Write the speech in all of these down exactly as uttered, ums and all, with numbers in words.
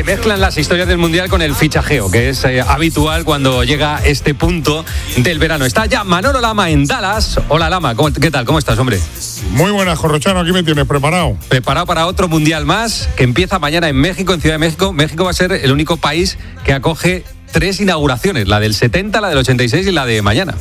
Se mezclan las historias del Mundial con el fichajeo, que es eh, habitual cuando llega este punto del verano. Está ya Manolo Lama en Dallas. Hola Lama, ¿cómo, ¿qué tal? ¿Cómo estás, hombre? Muy buenas, Corrochano, aquí me tienes preparado. Preparado para otro Mundial más, que empieza mañana en México, en Ciudad de México. México va a ser el único país que acoge tres inauguraciones, la del setenta, la del ochenta y seis y la de mañana.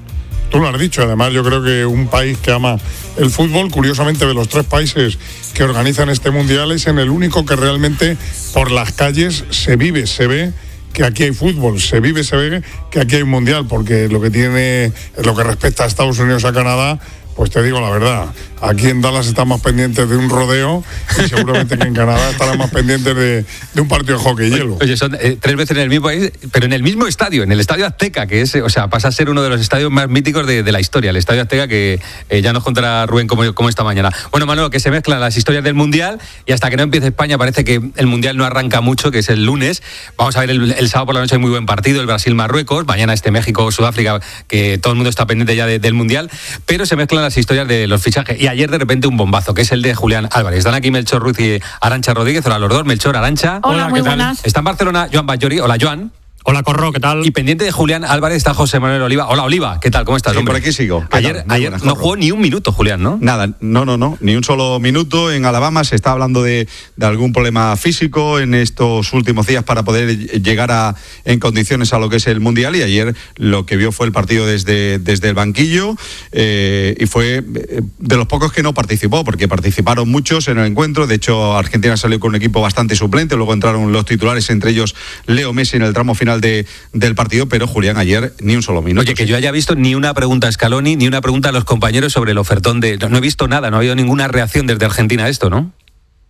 Tú lo has dicho, además yo creo que un país que ama el fútbol, curiosamente de los tres países que organizan este Mundial, es en el único que realmente por las calles se vive, se ve que aquí hay fútbol, se vive, se ve que aquí hay un Mundial, porque lo que tiene, lo que respecta a Estados Unidos, a Canadá, pues te digo la verdad, aquí en Dallas están más pendientes de un rodeo y seguramente que en Canadá estarán más pendientes de, de un partido de hockey hielo. Oye, son eh, tres veces en el mismo país, pero en el mismo estadio, en el Estadio Azteca, que es, o sea, pasa a ser uno de los estadios más míticos de, de la historia, el Estadio Azteca, que eh, ya nos contará Rubén cómo, cómo esta mañana. Bueno, Manolo, que se mezclan las historias del Mundial y hasta que no empiece España parece que el Mundial no arranca mucho, que es el lunes. Vamos a ver el, el sábado por la noche, hay muy buen partido, el Brasil-Marruecos, mañana este México-Sudáfrica, que todo el mundo está pendiente ya de, del Mundial, pero se mezclan las historias de los fichajes. Y ayer de repente un bombazo, que es el de Julián Álvarez. Están aquí Melchor Ruiz y Arantxa Rodríguez. Hola, los dos. Melchor, Arantxa. Hola, muy ¿qué tal? buenas. Está en Barcelona Joan Batllori. Hola, Joan. Hola, Corro, ¿qué tal? Y pendiente de Julián Álvarez está José Manuel Oliva. Hola, Oliva, ¿qué tal? ¿Cómo estás, Sí, hombre? por aquí sigo. Ayer, ayer buenas, no Corro. jugó ni un minuto, Julián, ¿no? Nada, no, no, no, ni un solo minuto. En Alabama se está hablando de, de algún problema físico en estos últimos días para poder llegar a, en condiciones a lo que es el Mundial, y ayer lo que vio fue el partido desde, desde el banquillo eh, y fue de los pocos que no participó, porque participaron muchos en el encuentro. De hecho, Argentina salió con un equipo bastante suplente, luego entraron los titulares, entre ellos Leo Messi en el tramo final de, del partido, pero Julián ayer ni un solo minuto. Oye, que yo haya visto ni una pregunta a Scaloni, ni una pregunta a los compañeros sobre el ofertón de... No he visto nada, no ha habido ninguna reacción desde Argentina a esto, ¿no?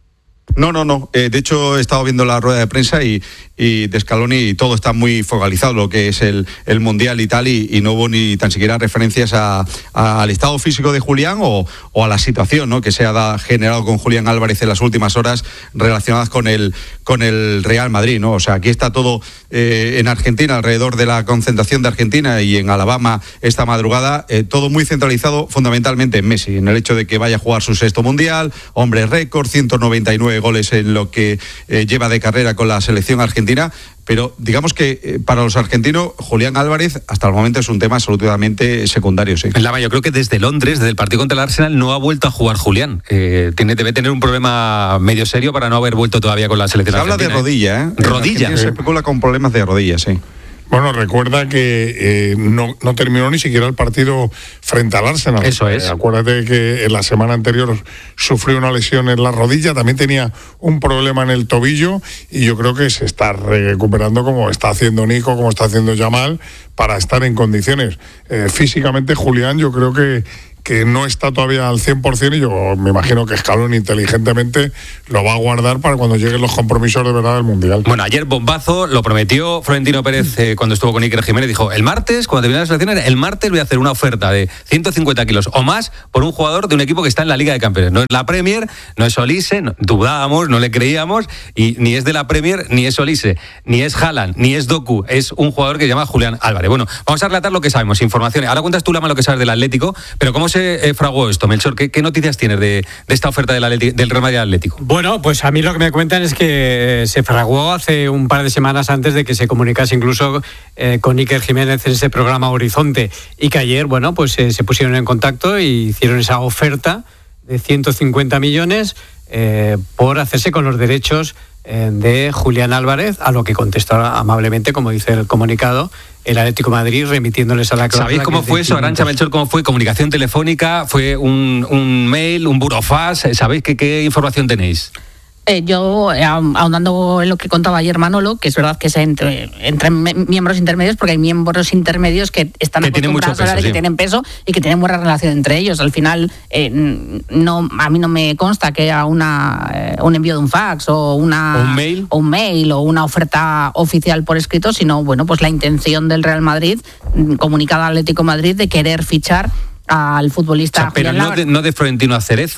No, no, no. Eh, de hecho, he estado viendo la rueda de prensa y, y de Scaloni y todo está muy focalizado, lo que es el, el Mundial y tal, y, y no hubo ni tan siquiera referencias a, a, al estado físico de Julián o, o a la situación, ¿no?, que se ha da, generado con Julián Álvarez en las últimas horas relacionadas con el, con el Real Madrid, ¿no? O sea, aquí está todo eh, en Argentina, alrededor de la concentración de Argentina, y en Alabama esta madrugada, eh, todo muy centralizado fundamentalmente en Messi, en el hecho de que vaya a jugar su sexto Mundial, hombre récord, ciento noventa y nueve goles en lo que eh, lleva de carrera con la selección argentina, pero digamos que eh, para los argentinos Julián Álvarez hasta el momento es un tema absolutamente secundario, sí. Lama, yo creo que desde Londres, desde el partido contra el Arsenal, no ha vuelto a jugar Julián. Eh, tiene, debe tener un problema medio serio para no haber vuelto todavía con la selección Se habla argentina. de rodilla, ¿eh? Rodilla. Se especula con problemas de rodilla, sí. Bueno, recuerda que eh, no, no terminó ni siquiera el partido frente al Arsenal. Eso es. Eh, acuérdate que en la semana anterior sufrió una lesión en la rodilla, también tenía un problema en el tobillo, y yo creo que se está recuperando como está haciendo Nico, como está haciendo Yamal, para estar en condiciones. Eh, físicamente, Julián, yo creo que que no está todavía al cien por ciento, y yo me imagino que Scaloni inteligentemente lo va a guardar para cuando lleguen los compromisos de verdad del Mundial. Bueno, ayer bombazo, lo prometió Florentino Pérez eh, cuando estuvo con Iker Jiménez, dijo, el martes, cuando termine las elecciones, el martes voy a hacer una oferta de ciento cincuenta kilos o más por un jugador de un equipo que está en la Liga de Campeones. No es la Premier, no es Olise, no, dudábamos, no le creíamos, y ni es de la Premier, ni es Olise, ni es Haaland, ni es Doku, es un jugador que se llama Julián Álvarez. Bueno, vamos a relatar lo que sabemos, informaciones. Ahora cuentas tú, Lama, lo que sabes del Atlético, pero ¿cómo se eh, fraguó esto, Melchor? ¿Qué, qué noticias tienes de, de esta oferta del, Atleti, del Real Madrid Atlético? Bueno, pues a mí lo que me cuentan es que se fraguó hace un par de semanas antes de que se comunicase incluso eh, con Iker Jiménez en ese programa Horizonte, y que ayer, bueno, pues eh, se pusieron en contacto y hicieron esa oferta de ciento cincuenta millones eh, por hacerse con los derechos eh, de Julián Álvarez, a lo que contestó amablemente, como dice el comunicado, el Atlético de Madrid, remitiéndoles a la cláusula. ¿Sabéis cómo fue eso, Arantxa, Melchor? ¿Cómo fue? ¿Comunicación telefónica? ¿Fue un, un mail? ¿Un burofax? ¿Sabéis qué, qué información tenéis? Eh, yo, eh, ahondando en lo que contaba ayer Manolo, que es verdad que es entre, entre miembros intermedios, porque hay miembros intermedios que están que tienen mucho acostumbrados a hablar, peso, que sí. tienen peso y que tienen buena relación entre ellos. Al final, eh, no, a mí no me consta que haya una, eh, un envío de un fax o, una, ¿O un mail? o un mail o una oferta oficial por escrito, sino bueno, pues la intención del Real Madrid, comunicada al Atlético de Madrid, de querer fichar al futbolista. O sea, pero Julián no de, no de Florentino a Cerezo,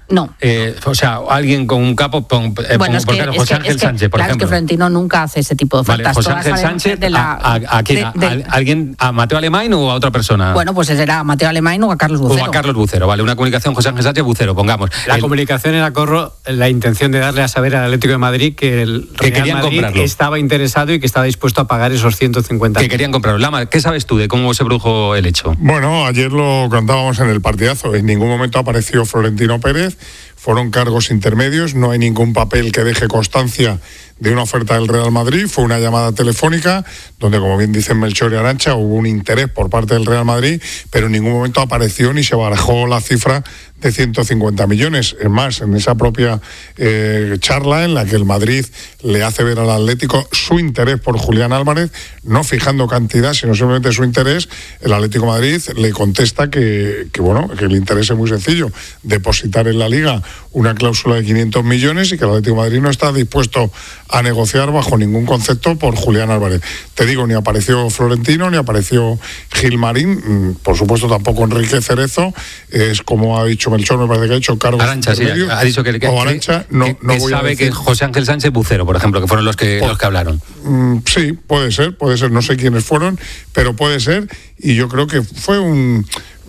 No. Eh, o sea, alguien con un capo, pon, eh, bueno, pon, es por que, ejemplo, es José que, Ángel es que, Sánchez, por claro, ejemplo. es que Florentino nunca hace ese tipo de ofertas. Vale, José Todas Ángel salen Sánchez, de la, ¿a, a, a quién? de, de, ¿A, alguien, ¿A Mateo Alemán o a otra persona? Bueno, pues será a Mateo Alemán o a Carlos Bucero. O a Carlos Bucero, vale, una comunicación José Ángel Sánchez Bucero, pongamos. La el, comunicación era, Corro, la intención de darle a saber al Atlético de Madrid que el que Real Madrid comprarlo. estaba interesado y que estaba dispuesto a pagar esos ciento cincuenta. Que querían comprarlo. Lama, ¿qué sabes tú de cómo se produjo el hecho? Bueno, ayer lo cantábamos en el partidazo. En ningún momento apareció Florentino Pérez. Fueron cargos intermedios, no hay ningún papel que deje constancia de una oferta del Real Madrid. Fue una llamada telefónica donde, como bien dicen Melchor y Arantxa, hubo un interés por parte del Real Madrid, pero en ningún momento apareció ni se barajó la cifra de ciento cincuenta millones. Es más, en esa propia eh, charla en la que el Madrid le hace ver al Atlético su interés por Julián Álvarez, no fijando cantidad, sino simplemente su interés, el Atlético de Madrid le contesta que, que, bueno, que el interés es muy sencillo, depositar en la Liga una cláusula de quinientos millones y que el Atlético de Madrid no está dispuesto a negociar bajo ningún concepto por Julián Álvarez. Te digo, ni apareció Florentino, ni apareció Gilmarín, por supuesto tampoco Enrique Cerezo, es como ha dicho Melchor, me parece que ha hecho cargos Arantxa, sí, ha dicho que, que, o Arantxa, no, que, no que voy sabe a decir. que José Ángel Sánchez Bucero, por ejemplo, que fueron los que, Por, los que hablaron. Mm, sí, puede ser, puede ser, no sé quiénes fueron, pero puede ser, y yo creo que fue un...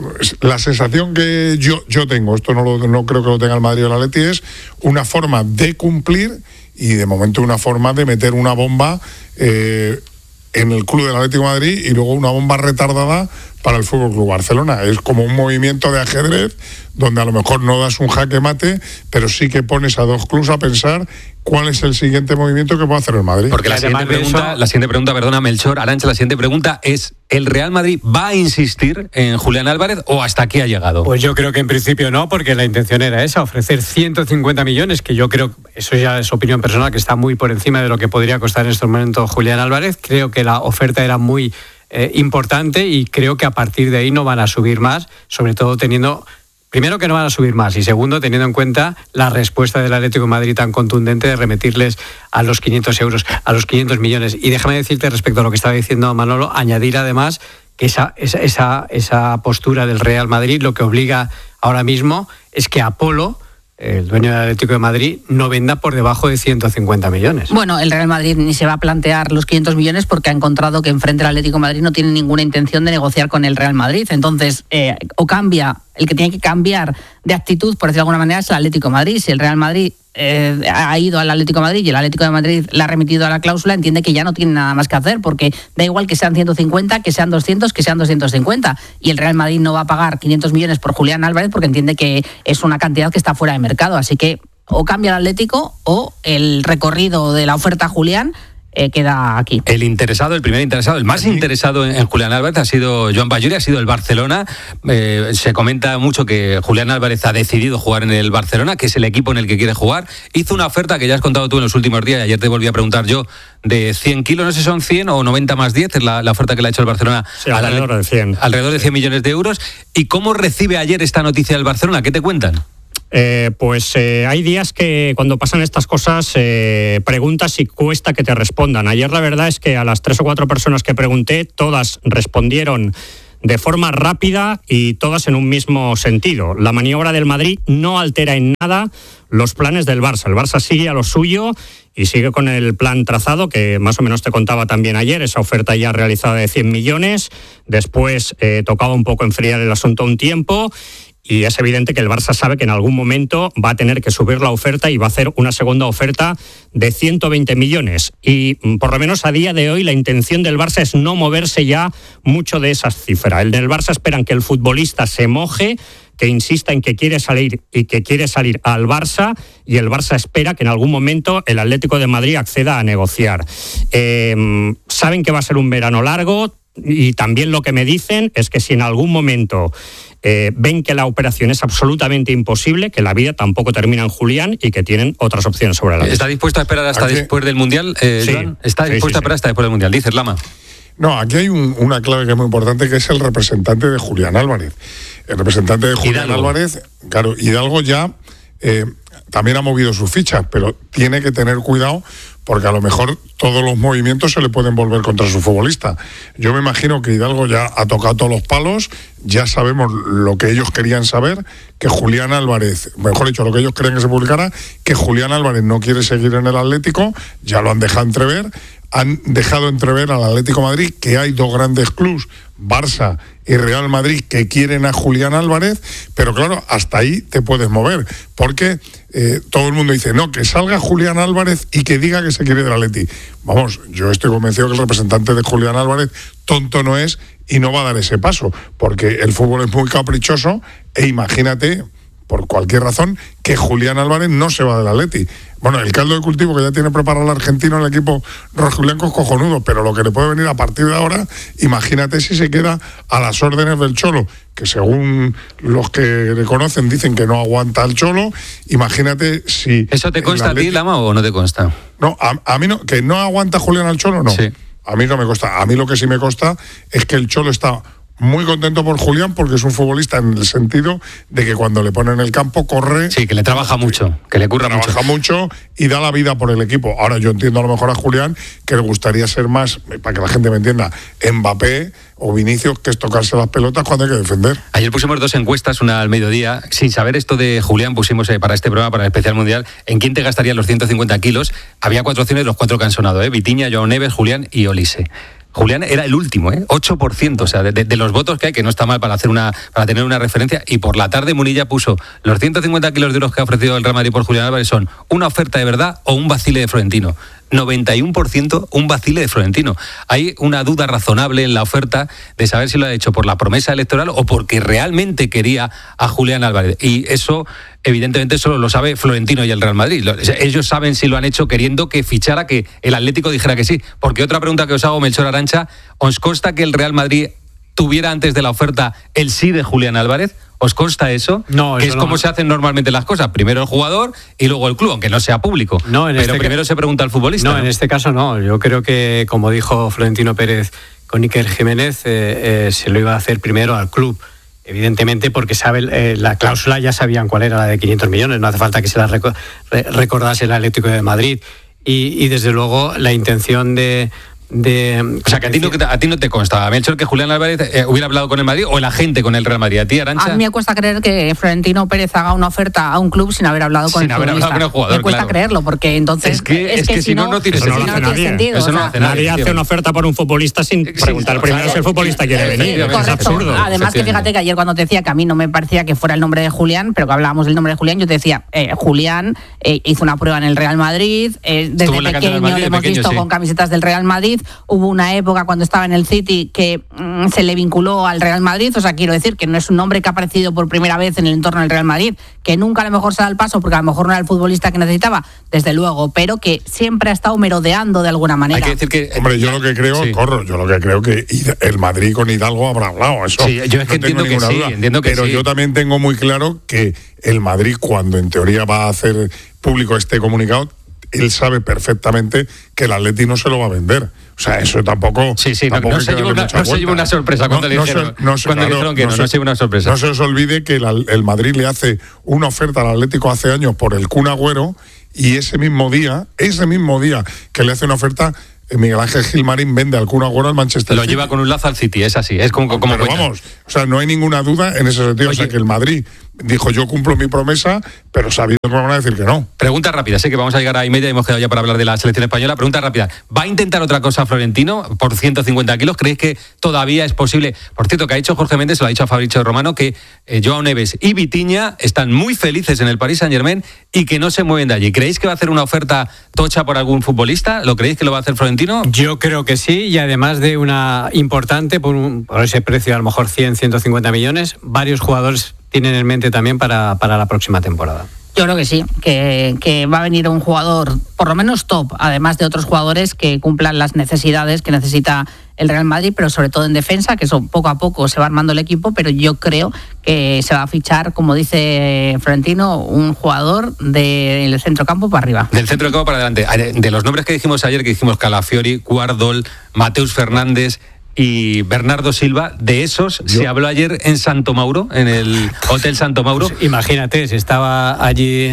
La sensación que yo, yo tengo, esto no, lo, no creo que lo tenga el Madrid o el Atleti, es una forma de cumplir y de momento una forma de meter una bomba eh, en el club del Atlético de Madrid y luego una bomba retardada para el Fútbol Club Barcelona. Es como un movimiento de ajedrez donde a lo mejor no das un jaque mate, pero sí que pones a dos clubes a pensar cuál es el siguiente movimiento que puede hacer el Madrid. Porque la siguiente pregunta, la siguiente pregunta, perdona Melchor, Arantxa, la siguiente pregunta es: ¿el Real Madrid va a insistir en Julián Álvarez o hasta aquí ha llegado? Pues yo creo que en principio no, porque la intención era esa, ofrecer ciento cincuenta millones, que yo creo, eso ya es opinión personal, que está muy por encima de lo que podría costar en estos momentos Julián Álvarez. Creo que la oferta era muy eh, importante y creo que a partir de ahí no van a subir más, sobre todo teniendo... Primero, que no van a subir más, y segundo, teniendo en cuenta la respuesta del Atlético de Madrid tan contundente de remitirles a los quinientos euros, a los quinientos millones. Y déjame decirte, respecto a lo que estaba diciendo Manolo, añadir además que esa, esa, esa, esa postura del Real Madrid lo que obliga ahora mismo es que Apolo, el dueño del Atlético de Madrid, no venda por debajo de ciento cincuenta millones. Bueno, el Real Madrid ni se va a plantear los quinientos millones porque ha encontrado que enfrente el Atlético de Madrid no tiene ninguna intención de negociar con el Real Madrid. Entonces, eh, o cambia, el que tiene que cambiar de actitud, por decirlo de alguna manera, es el Atlético de Madrid. Si el Real Madrid eh, ha ido al Atlético de Madrid y el Atlético de Madrid le ha remitido a la cláusula, entiende que ya no tiene nada más que hacer, porque da igual que sean ciento cincuenta, que sean doscientos, que sean doscientos cincuenta. Y el Real Madrid no va a pagar quinientos millones por Julián Álvarez porque entiende que es una cantidad que está fuera de mercado. Así que o cambia el Atlético o el recorrido de la oferta Julián eh, queda aquí. El interesado, el primer interesado, el más sí. interesado en, en Julián Álvarez ha sido Joan Bayuri, ha sido el Barcelona. Eh, se comenta mucho que Julián Álvarez ha decidido jugar en el Barcelona, que es el equipo en el que quiere jugar. Hizo una oferta que ya has contado tú en los últimos días, y ayer te volví a preguntar yo, de cien kilos, no sé si son cien o noventa más diez, es la, la oferta que le ha hecho el Barcelona. Sí, alrededor de cien. Alrededor de cien millones de euros. ¿Y cómo recibe ayer esta noticia del Barcelona? ¿Qué te cuentan? Eh, pues eh, hay días que cuando pasan estas cosas eh, preguntas y cuesta que te respondan. Ayer la verdad es que a las tres o cuatro personas que pregunté, todas respondieron de forma rápida y todas en un mismo sentido. La maniobra del Madrid no altera en nada los planes del Barça. El Barça sigue a lo suyo y sigue con el plan trazado, que más o menos te contaba también ayer, esa oferta ya realizada de cien millones. Después eh, tocaba un poco enfriar el asunto un tiempo. Y es evidente que el Barça sabe que en algún momento va a tener que subir la oferta y va a hacer una segunda oferta de ciento veinte millones. Y por lo menos a día de hoy la intención del Barça es no moverse ya mucho de esa cifra. El del Barça esperan que el futbolista se moje, que insista en que quiere salir y que quiere salir al Barça, y el Barça espera que en algún momento el Atlético de Madrid acceda a negociar. Eh, saben que va a ser un verano largo, y también lo que me dicen es que si en algún momento eh, ven que la operación es absolutamente imposible, que la vida tampoco termina en Julián y que tienen otras opciones sobre la mesa. ¿Está dispuesto a esperar hasta Aquí... después del Mundial, eh, sí, Joan? ¿Está sí, dispuesto sí, a esperar sí. hasta después del Mundial? Dices, Lama. No, aquí hay un, una clave que es muy importante, que es el representante de Julián Álvarez. El representante de Julián Hidalgo. Álvarez, claro, Hidalgo ya... Eh, también ha movido sus fichas, pero tiene que tener cuidado porque a lo mejor todos los movimientos se le pueden volver contra su futbolista. Yo me imagino que Hidalgo ya ha tocado todos los palos, ya sabemos lo que ellos querían saber, que Julián Álvarez, mejor dicho, lo que ellos querían que se publicara, que Julián Álvarez no quiere seguir en el Atlético, ya lo han dejado entrever, han dejado entrever al Atlético de Madrid que hay dos grandes clubs, Barça y Real Madrid, que quieren a Julián Álvarez, pero claro, hasta ahí te puedes mover, porque eh, todo el mundo dice, no, que salga Julián Álvarez y que diga que se quiere del Atleti. Vamos, yo estoy convencido que el representante de Julián Álvarez tonto no es y no va a dar ese paso, porque el fútbol es muy caprichoso e imagínate, por cualquier razón, que Julián Álvarez no se va del Atleti. Bueno, el caldo de cultivo que ya tiene preparado el argentino en el equipo rojiblanco es cojonudo, pero lo que le puede venir a partir de ahora, imagínate si se queda a las órdenes del Cholo, que según los que le conocen dicen que no aguanta al Cholo, imagínate si... ¿Eso te consta Atleti... a ti, Lama, o no te consta? No, a, a mí no, que no aguanta Julián al Cholo, no. Sí. A mí no me consta. A mí lo que sí me consta es que el Cholo está muy contento por Julián porque es un futbolista en el sentido de que cuando le pone en el campo corre... Sí, que le trabaja mucho, que le curra mucho. Trabaja mucho y da la vida por el equipo. Ahora yo entiendo a lo mejor a Julián que le gustaría ser más, para que la gente me entienda, Mbappé o Vinicius, que es tocarse las pelotas cuando hay que defender. Ayer pusimos dos encuestas, una al mediodía. Sin saber esto de Julián, pusimos eh, para este programa, para el especial mundial, en quién te gastarían los ciento cincuenta kilos. Había cuatro opciones, los cuatro que han sonado, ¿eh? Vitinha, Joao Neves, Julián y Olise. Julián era el último, ¿eh? ocho por ciento, o sea, de, de, de los votos que hay, que no está mal para hacer una para tener una referencia. Y por la tarde Munilla puso los ciento cincuenta kilos de euros que ha ofrecido el Real Madrid por Julián Álvarez son una oferta de verdad o un vacile de Florentino. noventa y uno por ciento un vacile de Florentino. Hay una duda razonable en la oferta de saber si lo ha hecho por la promesa electoral o porque realmente quería a Julián Álvarez. Y eso, evidentemente, solo lo sabe Florentino y el Real Madrid. Ellos saben si lo han hecho queriendo que fichara, que el Atlético dijera que sí. Porque otra pregunta que os hago, Melchor Arancha, ¿os consta que el Real Madrid tuviera antes de la oferta el sí de Julián Álvarez? ¿Os consta eso? No, que eso es no. como se hacen normalmente las cosas. Primero el jugador y luego el club, aunque no sea público. No, en Pero este primero ca- se pregunta al futbolista. No, ¿no? en este caso no. Yo creo que, como dijo Florentino Pérez con Iker Jiménez, eh, eh, se lo iba a hacer primero al club. Evidentemente, porque sabe eh, la cláusula ya sabían cuál era, la de quinientos millones. No hace falta que se la reco- re- recordase el Atlético de Madrid. Y, y desde luego, la intención de... de O sea, que a ti no, a ti no te consta, Melchor, que Julián Álvarez eh, hubiera hablado con el Madrid o el agente con el Real Madrid. ¿A ti, Arantxa? A mí me cuesta creer que Florentino Pérez haga una oferta a un club sin haber hablado con Sin el haber futbolista. hablado con el jugador, me cuesta claro. creerlo, porque entonces Es que- es que si no, no tiene si sentido. no, Eso no no hace tiene nadie. sentido. Eso o no sea, hace nadie. Nadie hace una oferta por un futbolista sin Sí, preguntar sí, primero claro. si el futbolista quiere Eh, venir. eh, Es correcto. absurdo. Además, que Efectivamente. fíjate que ayer cuando te decía que a mí no me parecía que fuera el nombre de Julián, pero que hablábamos del nombre de Julián, yo te decía, eh, Julián eh, hizo una prueba en el Real Madrid, eh, desde Estuvo en la cantera del pequeño Madrid, le hemos pequeño, visto sí. con camisetas del Real Madrid. Hubo una época cuando estaba en el City que mm, se le vinculó al Real Madrid, o sea, quiero decir que no es un nombre que ha aparecido por primera vez en el entorno del Real Madrid, que nunca a lo mejor se da el paso porque a lo mejor no era el futbolista que necesitaba, desde luego, pero que siempre ha estado merodeando de alguna manera. Hay que decir que... Hombre, yo lo que creo, Sí. corro, yo lo que creo que Hid- el Madrid con Hidalgo habrá hablado, eso. Sí, yo es que no tengo entiendo que ninguna sí, duda. entiendo que Pero sí. yo también tengo muy claro que el Madrid, cuando en teoría va a hacer público este comunicado, él sabe perfectamente que el Atleti no se lo va a vender. O sea, eso tampoco... Sí, sí, no, tampoco no hay se que lleva darle una, mucha no se lleva vuelta. una sorpresa cuando No- le no dijeron, se- no se- cuando claro, dijeron que no, no se- se lleva una sorpresa. No se os olvide que el, el Madrid le hace una oferta al Atlético hace años por el Kun Agüero y ese mismo día, ese mismo día que le hace una oferta, eh, Miguel Ángel Gilmarín vende al Kun Agüero al Manchester Lo City. lleva con un lazo al City, es así, es como, como Pero cuentan. vamos, o sea, no hay ninguna duda en ese sentido. Oye. O sea, que el Madrid dijo, yo cumplo mi promesa, pero sabiendo que me van a decir que no. Pregunta rápida, sé que vamos a llegar a y media y hemos quedado ya para hablar de la selección española. Pregunta rápida, ¿va a intentar otra cosa Florentino por ciento cincuenta kilos? ¿Creéis que todavía es posible? Por cierto, que ha dicho Jorge Méndez, se lo ha dicho a Fabrizio Romano, que eh, Joao Neves y Vitinha están muy felices en el Paris Saint-Germain y que no se mueven de allí. ¿Creéis que va a hacer una oferta tocha por algún futbolista? ¿Lo creéis que lo va a hacer Florentino? Yo creo que sí, y además de una importante, por, un- por ese precio, a lo mejor cien, ciento cincuenta millones, varios jugadores tienen en mente también para, para la próxima temporada. Yo creo que sí, que, que va a venir un jugador por lo menos top, además de otros jugadores que cumplan las necesidades que necesita el Real Madrid, pero sobre todo en defensa, que eso poco a poco se va armando el equipo, pero yo creo que se va a fichar, como dice Florentino, un jugador del centrocampo para arriba. Del centro de campo para adelante. De los nombres que dijimos ayer, que dijimos Calafiori, Guardol, Mateus Fernández y Bernardo Silva, de esos Yo- se habló ayer en Santo Mauro, en el Hotel Santo Mauro. Pues imagínate, si estaba allí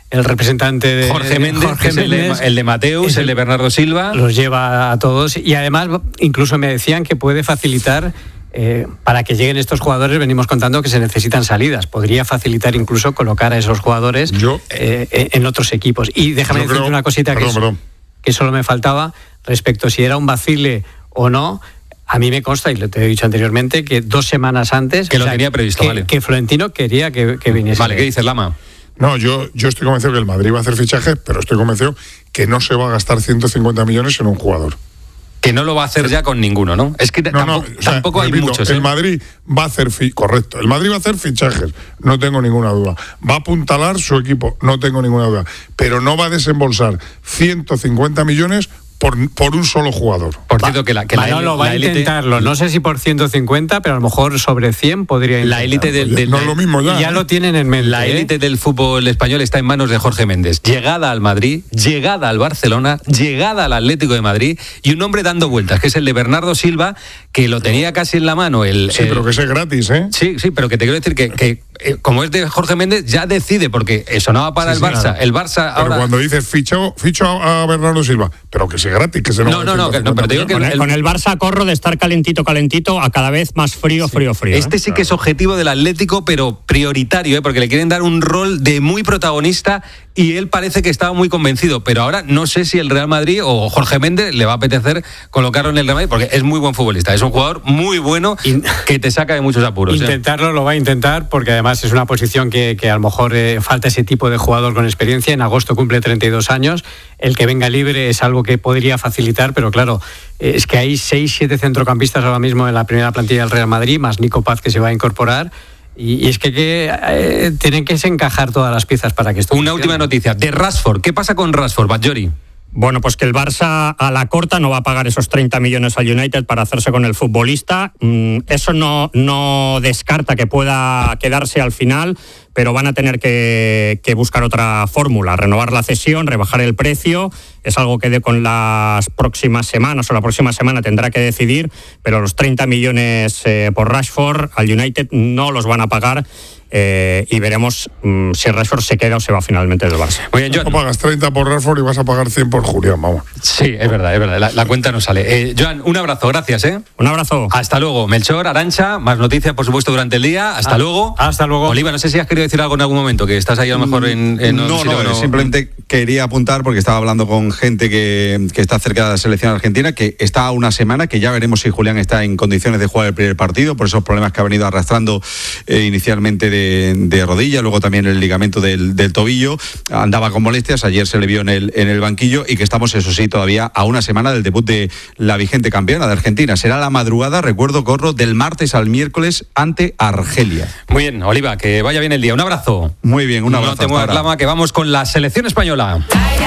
el representante de Jorge Méndez, Jorge es el, Méndez de, el de Mateus, el, el de Bernardo Silva. Los lleva a todos y además incluso me decían que puede facilitar, eh, para que lleguen estos jugadores, venimos contando que se necesitan salidas. Podría facilitar incluso colocar a esos jugadores yo, eh, en otros equipos. Y déjame decirte creo, una cosita perdón, que, perdón. que solo me faltaba respecto a si era un vacile o no. A mí me consta, y lo te he dicho anteriormente, que dos semanas antes... Que lo o sea, tenía previsto, que, vale. Que Florentino quería que, que viniese. Vale, ¿qué dice Lama? No, yo, yo estoy convencido que el Madrid va a hacer fichajes, pero estoy convencido que no se va a gastar ciento cincuenta millones en un jugador. Que no lo va a hacer ya con ninguno, ¿no? Es que no, tampoco, no, o sea, tampoco repito, hay muchos. ¿eh? El Madrid va a hacer... Fi- correcto, el Madrid va a hacer fichajes, no tengo ninguna duda. Va a apuntalar su equipo, no tengo ninguna duda. Pero no va a desembolsar ciento cincuenta millones... Por, por un solo jugador. Por cierto, que la, que Manolo, la, va la a élite, intentarlo. No sé si por ciento cincuenta, pero a lo mejor sobre cien podría intentar. La élite del, del, no es lo mismo ya. Ya ¿eh? lo tienen en mente. La élite ¿eh? del fútbol español está en manos de Jorge Méndez. Llegada al Madrid, llegada al Barcelona, llegada al Atlético de Madrid y un hombre dando vueltas, que es el de Bernardo Silva, que lo tenía casi en la mano. El, sí, el, pero que es gratis, ¿eh? Sí, sí, pero que te quiero decir que, que eh, como es de Jorge Méndez, ya decide, porque sonaba para sí, el sí, Barça. claro. El Barça ahora... Pero cuando dices ficho, ficho a, a Bernardo Silva, pero que sea gratis, que se no... No, no, no, no, pero te digo que con, el, el, con el Barça corro de estar calentito, calentito a cada vez más frío, sí. frío, frío. Este ¿eh? sí que claro. es objetivo del Atlético, pero prioritario, ¿eh? Porque le quieren dar un rol de muy protagonista y él parece que estaba muy convencido, pero ahora no sé si el Real Madrid o Jorge Méndez le va a apetecer colocarlo en el Real Madrid, porque es muy buen futbolista, es un jugador muy bueno que te saca de muchos apuros. Intentarlo, ¿eh? Lo va a intentar, porque además es una posición que, que a lo mejor eh, falta ese tipo de jugador con experiencia. En agosto cumple treinta y dos años, el que venga libre es algo que podría facilitar, pero claro, es que hay seis, siete centrocampistas ahora mismo en la primera plantilla del Real Madrid, más Nico Paz, que se va a incorporar. Y, y es que, que eh, tienen que encajar todas las piezas para que esto Una funcione. última noticia de Rashford. ¿Qué pasa con Rashford, Batllori? Bueno, pues que el Barça a la corta no va a pagar esos treinta millones al United para hacerse con el futbolista. Eso no, no descarta que pueda quedarse al final, pero van a tener que, que buscar otra fórmula, renovar la cesión, rebajar el precio. Es algo que de, con las próximas semanas o la próxima semana tendrá que decidir, pero los treinta millones eh, por Rashford al United no los van a pagar. Eh, y veremos um, si Rashford se queda o se va finalmente del Barça. Muy bien, Joan. No pagas treinta por Rashford y vas a pagar cien por Julián, vamos. Sí, es verdad, es verdad, la, la cuenta no sale. Eh, Joan, un abrazo, gracias, ¿eh? Un abrazo. Hasta luego. Melchor, Arantxa, más noticias, por supuesto, durante el día. Hasta ah, luego. Hasta luego. Oliva, no sé si has querido decir algo en algún momento, que estás ahí a lo mejor en... en no, no, no, no, simplemente quería apuntar, porque estaba hablando con gente que, que está cerca de la selección argentina, que está a una semana, que ya veremos si Julián está en condiciones de jugar el primer partido, por esos problemas que ha venido arrastrando eh, inicialmente de, de rodillas. Luego también el ligamento del, del tobillo, andaba con molestias, ayer se le vio en el, en el banquillo, y que estamos, eso sí, todavía a una semana del debut de la vigente campeona de Argentina. Será la madrugada, recuerdo, corro, del martes al miércoles ante Argelia. Muy bien, Oliva, que vaya bien el día. Un abrazo. Muy bien, un abrazo. No te muevas, Lama, que vamos con la selección española.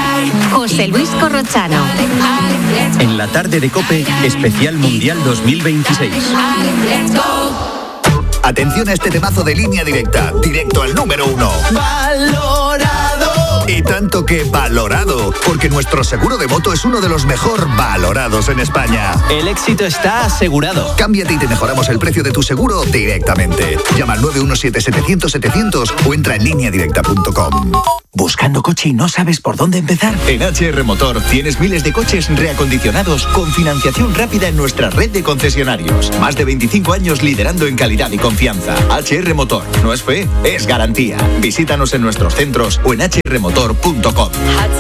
José Luis Corrochano. En la tarde de COPE, especial Mundial dos mil veintiséis. Atención a este temazo de Línea Directa, directo al número uno. ¡Valorado! Y tanto que valorado, porque nuestro seguro de moto es uno de los mejor valorados en España. El éxito está asegurado. Cámbiate y te mejoramos el precio de tu seguro directamente. Llama al nueve uno siete, setecientos, setecientos o entra en línea directa punto com. ¿Buscando coche y no sabes por dónde empezar? En H R Motor tienes miles de coches reacondicionados con financiación rápida en nuestra red de concesionarios. Más de veinticinco años liderando en calidad y confianza. H R Motor, no es fe, es garantía. Visítanos en nuestros centros o en h r motor punto com.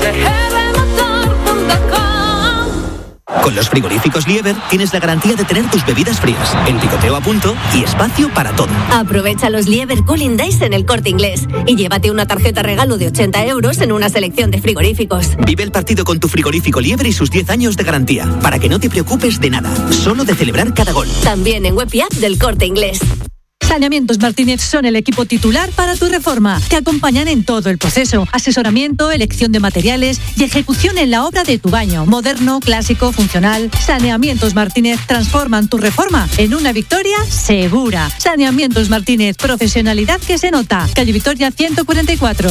Con los frigoríficos Lieber tienes la garantía de tener tus bebidas frías, el picoteo a punto y espacio para todo. Aprovecha los Lieber Cooling Days en el Corte Inglés y llévate una tarjeta regalo de ochenta euros en una selección de frigoríficos. Vive el partido con tu frigorífico Lieber y sus diez años de garantía, para que no te preocupes de nada, solo de celebrar cada gol. También en web y app del Corte Inglés. Saneamientos Martínez son el equipo titular para tu reforma. Te acompañan en todo el proceso: asesoramiento, elección de materiales y ejecución en la obra de tu baño. Moderno, clásico, funcional. Saneamientos Martínez transforman tu reforma en una victoria segura. Saneamientos Martínez, profesionalidad que se nota. Calle Victoria ciento cuarenta y cuatro.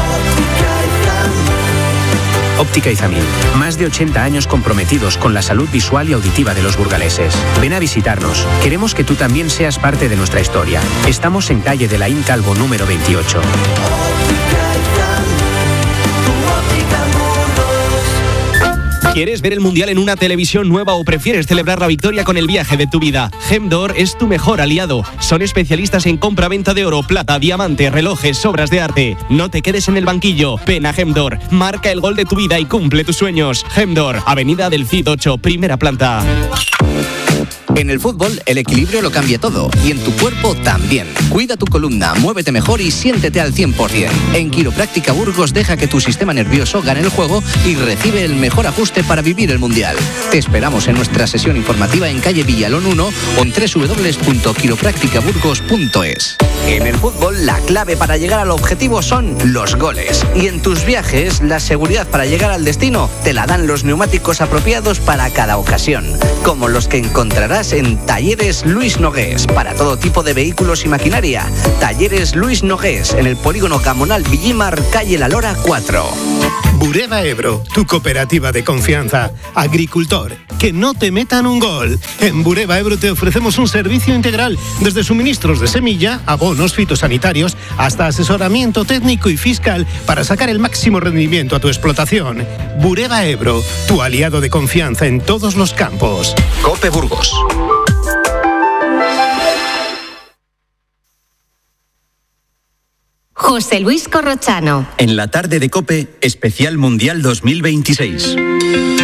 Óptica Izamil, más de ochenta años comprometidos con la salud visual y auditiva de los burgaleses. Ven a visitarnos, queremos que tú también seas parte de nuestra historia. Estamos en calle de Laín Calvo número veintiocho. ¿Quieres ver el Mundial en una televisión nueva o prefieres celebrar la victoria con el viaje de tu vida? Gemdor es tu mejor aliado. Son especialistas en compra-venta de oro, plata, diamante, relojes, obras de arte. No te quedes en el banquillo. Ven a Gemdor, marca el gol de tu vida y cumple tus sueños. Gemdor, Avenida del Cid ocho, primera planta. En el fútbol, el equilibrio lo cambia todo y en tu cuerpo también. Cuida tu columna, muévete mejor y siéntete al cien por ciento. En Quiropráctica Burgos deja que tu sistema nervioso gane el juego y recibe el mejor ajuste para vivir el Mundial. Te esperamos en nuestra sesión informativa en calle Villalón uno o en doble u doble u doble u punto quiropráctica burgos punto es. En el fútbol, la clave para llegar al objetivo son los goles. Y en tus viajes, la seguridad para llegar al destino te la dan los neumáticos apropiados para cada ocasión, como los que encontrarás en Talleres Luis Nogués, para todo tipo de vehículos y maquinaria. Talleres Luis Nogués, en el polígono Gamonal Villimar, calle La Lora cuatro. Bureba Ebro, tu cooperativa de confianza. Agricultor, que no te metan un gol. En Bureba Ebro te ofrecemos un servicio integral, desde suministros de semilla, abonos fitosanitarios, hasta asesoramiento técnico y fiscal para sacar el máximo rendimiento a tu explotación. Bureba Ebro, tu aliado de confianza en todos los campos. Cope Burgos. José Luis Corrochano. En la tarde de COPE, especial Mundial dos mil veintiséis.